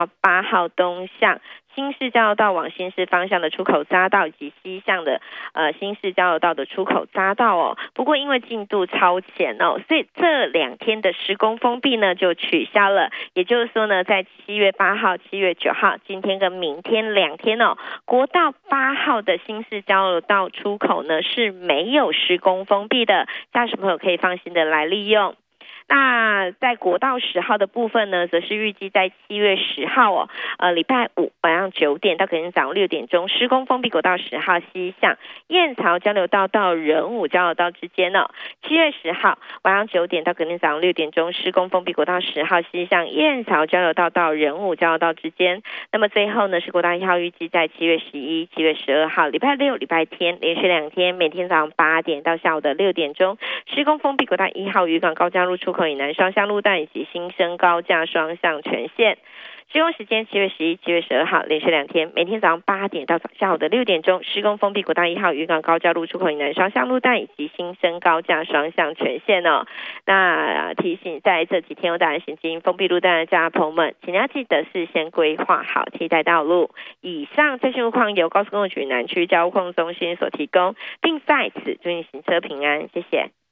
8号东向新市交流道往新市方向的出口匝道以及西向的新市交流道的出口匝道哦。不过因为进度超前哦，所以这2天的施工封闭呢就取消了。也就是说呢，在7月8号、7月9号，今天跟明天2天哦，国道8号的新市交流道出口呢是没有施工封闭的，驾驶朋友可以放心的来利用。那在国道10号的部分呢，则是预计在7月10号哦，礼拜五晚上9点到隔天早上6点钟施工封闭国道10号西向燕巢交流道到仁武交流道之间哦。7月10号晚上9点到隔天早上6点钟施工封闭国道10号西向燕巢交流道到仁武交流道之间。那么最后呢是国道1号预计在7月11、7月12号礼拜六、礼拜天连续2天，每天早上8点到下午的6点钟施工封闭国道1号渔港高架路出口以南双向路段以及新生高架双向全线。施工时间7月11、7月12号连续2天，每天早上8点到下午的6点钟施工封闭国道1号渔港高架路出口以南双向路段以及新生高架双向全线哦。那提醒在这几天有大人行经封闭路段的家朋友们，请要记得事先规划好替代道路。以上最新路况由高速公路局南区交通中心所提供，并在此祝你行车平安，谢谢。